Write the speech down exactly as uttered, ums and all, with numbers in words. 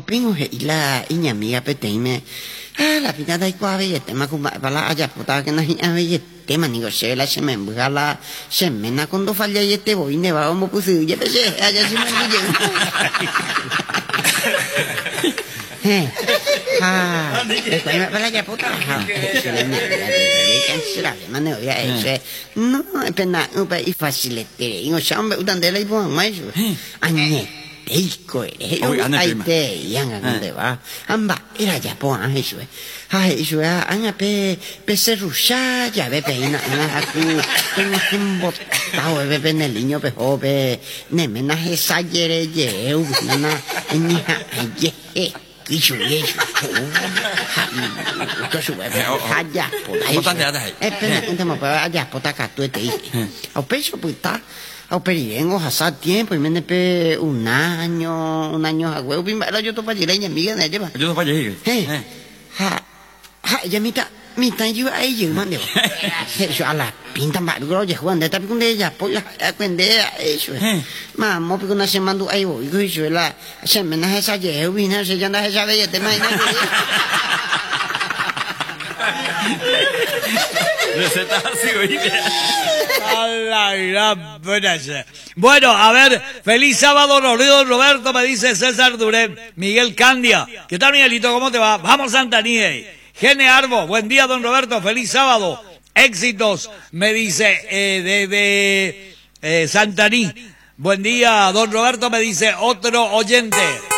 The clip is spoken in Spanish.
pingo y la iña amiga peteime. Ah, la pina da igual y tema con para allá puta que no hay tema ni se la se me embala se me na cuando falla y te voy ne va como pues ya pensé allá se me eh ah esta me para allá puta se le me cancela me no ya ese no pena un pa facilete io siamo udande lei buon mai agne Eiko eh ai te yang ande va amba era ya po a eso ai eso anga pe pe se rusha ya ve pe ina na aku en himbo tao ve pe ne liño pe ho pe ne me na he sa yere ye u na ni ha ye isu ye ko su ve ha ya po dai e pe ne mo pa ya po ta ka tu te au peso puta au periengo hasa tiempo y me nepe un año un año a huevo pero yo to pa jileña amiga ne lleva yo to pa jile eh ha ha ya mita mita yo ai yo mande yo ala pinta ma lo je juan de tapi con de ella pues a cuende eso ma mo pe con se mando ai voy yo la se me na esa je vina se ya na esa ve te mai receta así oye. Bueno, a ver, feliz sábado, Don Roberto, me dice César Duré, Miguel Candia. ¿Qué tal, Miguelito? ¿Cómo te va? Vamos, Santaní. Gene Arbo, buen día, Don Roberto, feliz sábado. Éxitos, me dice eh, de, de eh, Santaní. Buen día, Don Roberto, me dice otro oyente.